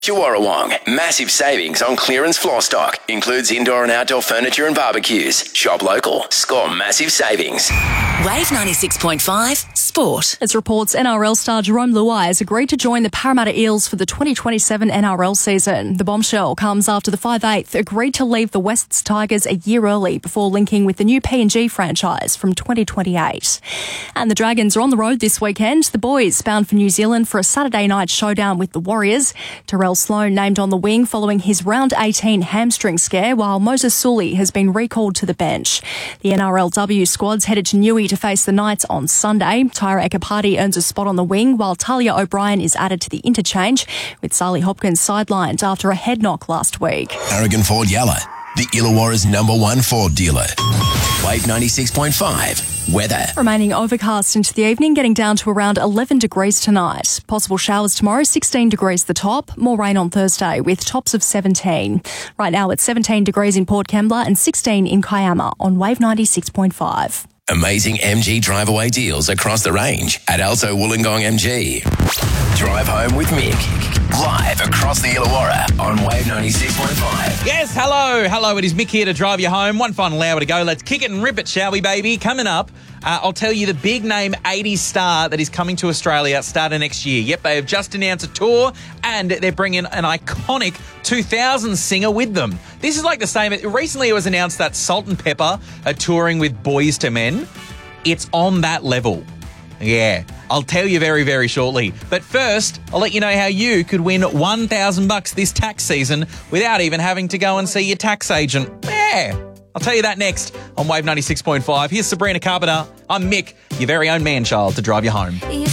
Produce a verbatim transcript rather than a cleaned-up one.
Chuarawong, massive savings on clearance floor stock. Includes indoor and outdoor furniture and barbecues. Shop local. Score massive savings. Wave ninety-six point five Sport. As reports, N R L star Jerome Luai has agreed to join the Parramatta Eels for the twenty twenty-seven N R L season. The bombshell comes after the five eighth agreed to leave the Wests Tigers a year early before linking with the new P and G franchise from twenty twenty-eight. And the Dragons are on the road this weekend. The boys bound for New Zealand for a Saturday night showdown with the Warriors. Terrell Sloan named on the wing following his round eighteen hamstring scare, while Moses Sully has been recalled to the bench. The N R L W squad's headed to Newey to face the Knights on Sunday. Tyra Ekapati earns a spot on the wing, while Talia O'Brien is added to the interchange, with Sally Hopkins sidelined after a head knock last week. Aragon Ford Yalla, the Illawarra's number one Ford dealer. Wave ninety-six point five. Weather. Remaining overcast into the evening, getting down to around eleven degrees tonight. Possible showers tomorrow, sixteen degrees the top. More rain on Thursday with tops of seventeen. Right now it's seventeen degrees in Port Kembla and sixteen in Kiama on Wave ninety-six point five. Amazing M G drive-away deals across the range at Alto Wollongong M G. Drive home with Mick. Live across the Illawarra on Wave ninety-six point five. Yes, hello. Hello, it is Mick here to drive you home. One final hour to go. Let's kick it and rip it, shall we, baby? Coming up, uh, I'll tell you the big name eighties star that is coming to Australia starting next year. Yep, they have just announced a tour and they're bringing an iconic two thousands singer with them. This is like the same. Recently it was announced that Salt and Pepper are touring with Boys to Men. It's on that level. Yeah, I'll tell you very, very shortly. But first, I'll let you know how you could win one thousand bucks this tax season without even having to go and see your tax agent. Yeah, I'll tell you that next on Wave ninety-six point five. Here's Sabrina Carpenter. I'm Mick, your very own man-child to drive you home.